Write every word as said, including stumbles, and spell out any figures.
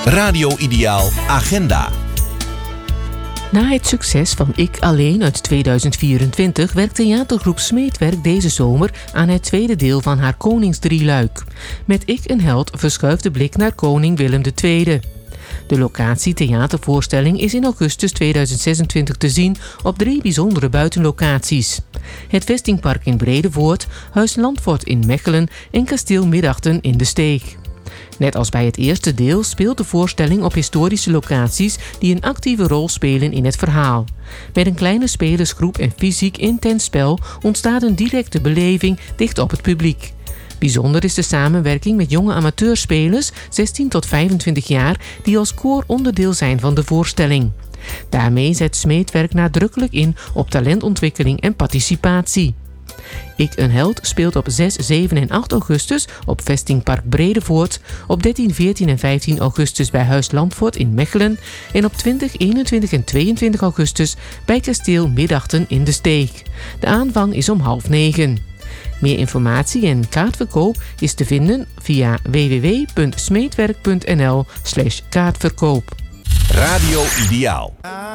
Radio Ideaal Agenda. Na het succes van Ik Alleen uit tweeduizend vierentwintig werkt theatergroep Smeetwerk deze zomer aan het tweede deel van haar Koningsdrieluik. Met Ik een Held verschuift de blik naar koning Willem de Tweede. De locatie theatervoorstelling is in augustus tweeduizend zesentwintig te zien op drie bijzondere buitenlocaties. Het Vestingpark in Bredevoort, Huis Landvoort in Mechelen en Kasteel Middachten in de Steeg. Net als bij het eerste deel speelt de voorstelling op historische locaties die een actieve rol spelen in het verhaal. Met een kleine spelersgroep en fysiek intens spel ontstaat een directe beleving dicht op het publiek. Bijzonder is de samenwerking met jonge amateurspelers, zestien tot vijfentwintig jaar, die als koor onderdeel zijn van de voorstelling. Daarmee zet Smeetwerk nadrukkelijk in op talentontwikkeling en participatie. Ik een Held speelt op zes, zeven en acht augustus op Vestingpark Bredevoort, op dertien, veertien en vijftien augustus bij Huis Landvoort in Mechelen en op twintig, eenentwintig en tweeëntwintig augustus bij Kasteel Middachten in de Steeg. De aanvang is om half negen. Meer informatie en kaartverkoop is te vinden via w w w punt smeetwerk punt n l slash kaartverkoop. Radio Ideaal.